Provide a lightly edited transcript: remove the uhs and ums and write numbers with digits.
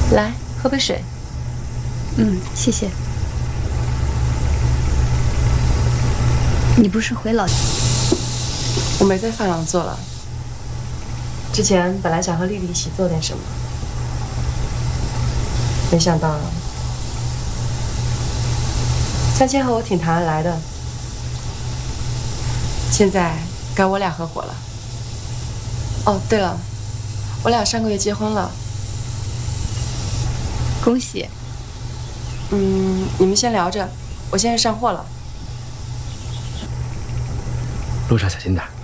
来，喝杯水。 谢谢。你不是回老家？ 我没在饭廊做了。之前本来想和丽丽一起做点什么，没想到三千和我挺谈得来的，现在该我俩合伙了。哦，对了，我俩上个月结婚了。 恭喜。 你们先聊着，我先去上货了。 路上小心点。